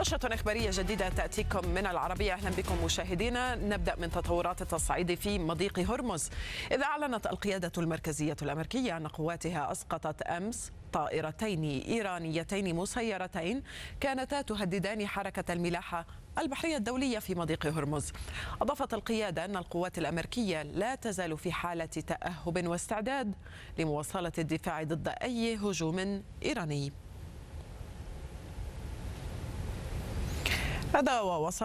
نشرة إخبارية جديدة تأتيكم من العربية. أهلا بكم مشاهدينا. نبدأ من تطورات التصعيد في مضيق هرمز. إذ أعلنت القيادة المركزية الأمريكية أن قواتها أسقطت أمس طائرتين إيرانيتين مسيرتين كانتا تهددان حركة الملاحة البحرية الدولية في مضيق هرمز. أضافت القيادة أن القوات الأمريكية لا تزال في حالة تأهب واستعداد لمواصلة الدفاع ضد أي هجوم إيراني. هذا ووصل